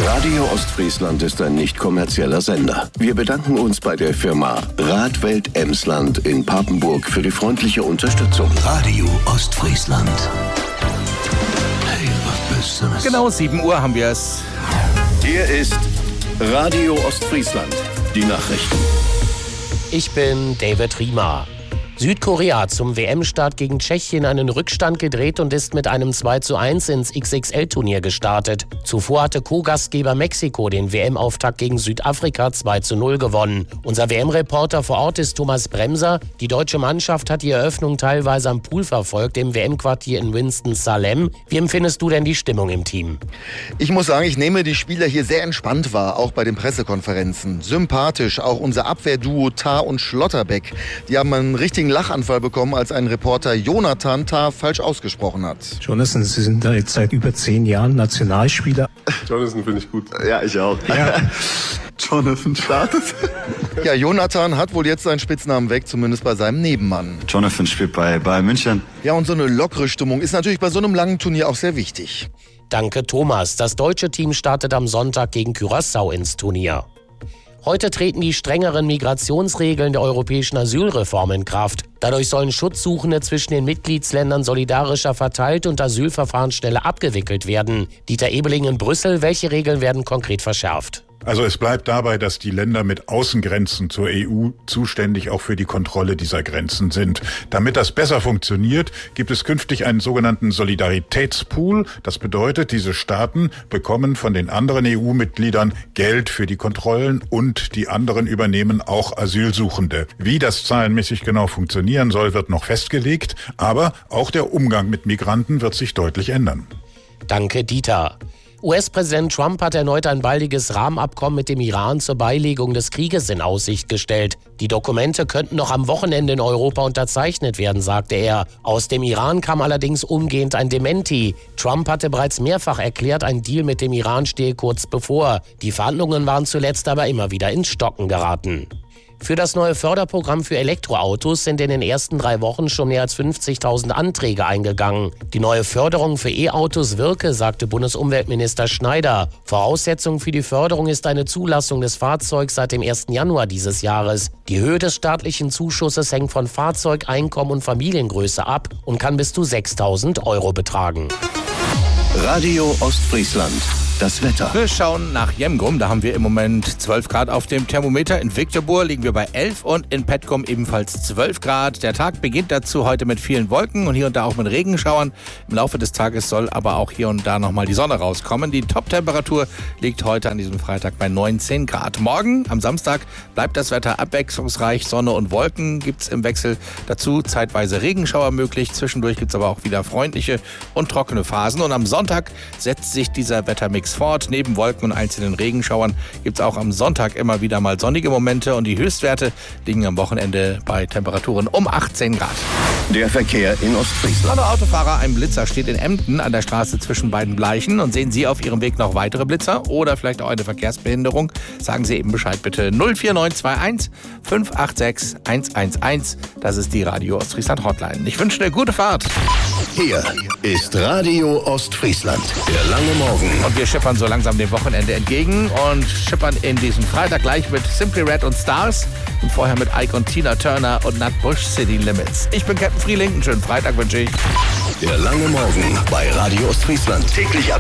Radio Ostfriesland ist ein nicht kommerzieller Sender. Wir bedanken uns bei der Firma Radwelt Emsland in Papenburg für die freundliche Unterstützung. Radio Ostfriesland. Hey, was Besseres. Genau 7 Uhr haben wir es. Hier ist Radio Ostfriesland. Die Nachrichten. Ich bin David Riemer. Südkorea hat zum WM-Start gegen Tschechien einen Rückstand gedreht und ist mit einem 2:1 ins XXL-Turnier gestartet. Zuvor hatte Co-Gastgeber Mexiko den WM-Auftakt gegen Südafrika 2:0 gewonnen. Unser WM-Reporter vor Ort ist Thomas Bremser. Die deutsche Mannschaft hat die Eröffnung teilweise am Pool verfolgt, im WM-Quartier in Winston-Salem. Wie empfindest du denn die Stimmung im Team? Ich muss sagen, ich nehme die Spieler hier sehr entspannt wahr, auch bei den Pressekonferenzen. Sympathisch, auch unser Abwehrduo Tah und Schlotterbeck. Die haben einen richtigen Lachanfall bekommen, als ein Reporter Jonathan Tah falsch ausgesprochen hat. Jonathan, Sie sind da jetzt seit über 10 Jahren Nationalspieler. Jonathan finde ich gut. Ja, ich auch. Ja. Jonathan startet. Ja, Jonathan hat wohl jetzt seinen Spitznamen weg, zumindest bei seinem Nebenmann. Jonathan spielt bei Bayern München. Ja, und so eine lockere Stimmung ist natürlich bei so einem langen Turnier auch sehr wichtig. Danke, Thomas. Das deutsche Team startet am Sonntag gegen Curaçao ins Turnier. Heute treten die strengeren Migrationsregeln der europäischen Asylreform in Kraft. Dadurch sollen Schutzsuchende zwischen den Mitgliedsländern solidarischer verteilt und Asylverfahren schneller abgewickelt werden. Dieter Ebeling in Brüssel, welche Regeln werden konkret verschärft? Also es bleibt dabei, dass die Länder mit Außengrenzen zur EU zuständig auch für die Kontrolle dieser Grenzen sind. Damit das besser funktioniert, gibt es künftig einen sogenannten Solidaritätspool. Das bedeutet, diese Staaten bekommen von den anderen EU-Mitgliedern Geld für die Kontrollen und die anderen übernehmen auch Asylsuchende. Wie das zahlenmäßig genau funktionieren soll, wird noch festgelegt, aber auch der Umgang mit Migranten wird sich deutlich ändern. Danke, Dieter. US-Präsident Trump hat erneut ein baldiges Rahmenabkommen mit dem Iran zur Beilegung des Krieges in Aussicht gestellt. Die Dokumente könnten noch am Wochenende in Europa unterzeichnet werden, sagte er. Aus dem Iran kam allerdings umgehend ein Dementi. Trump hatte bereits mehrfach erklärt, ein Deal mit dem Iran stehe kurz bevor. Die Verhandlungen waren zuletzt aber immer wieder ins Stocken geraten. Für das neue Förderprogramm für Elektroautos sind in den ersten 3 Wochen schon mehr als 50.000 Anträge eingegangen. Die neue Förderung für E-Autos wirke, sagte Bundesumweltminister Schneider. Voraussetzung für die Förderung ist eine Zulassung des Fahrzeugs seit dem 1. Januar dieses Jahres. Die Höhe des staatlichen Zuschusses hängt von Fahrzeug, Einkommen und Familiengröße ab und kann bis zu 6.000 € betragen. Radio Ostfriesland. Das Wetter. Wir schauen nach Jemgum. Da haben wir im Moment 12 Grad auf dem Thermometer. In Victorbourg liegen wir bei 11 und in Petkom ebenfalls 12 Grad. Der Tag beginnt dazu heute mit vielen Wolken und hier und da auch mit Regenschauern. Im Laufe des Tages soll aber auch hier und da nochmal die Sonne rauskommen. Die Top-Temperatur liegt heute an diesem Freitag bei 19 Grad. Morgen, am Samstag, bleibt das Wetter abwechslungsreich. Sonne und Wolken gibt es im Wechsel. Dazu zeitweise Regenschauer möglich. Zwischendurch gibt es aber auch wieder freundliche und trockene Phasen. Und am Sonntag setzt sich dieser Wettermix fort. Neben Wolken und einzelnen Regenschauern gibt es auch am Sonntag immer wieder mal sonnige Momente und die Höchstwerte liegen am Wochenende bei Temperaturen um 18 Grad. Der Verkehr in Ostfriesland. Hallo Autofahrer, ein Blitzer steht in Emden an der Straße zwischen beiden Bleichen und sehen Sie auf Ihrem Weg noch weitere Blitzer oder vielleicht auch eine Verkehrsbehinderung? Sagen Sie eben Bescheid bitte. 04921 586 111. Das ist die Radio Ostfriesland Hotline. Ich wünsche eine gute Fahrt. Hier ist Radio Ostfriesland. Der lange Morgen. Und wir schippern so langsam dem Wochenende entgegen und schippern in diesen Freitag gleich mit Simply Red und Stars und vorher mit Ike und Tina Turner und Nat Bush City Limits. Ich bin Captain Frieling. Einen schönen Freitag wünsche ich. Der lange Morgen bei Radio Ostfriesland. Täglich ab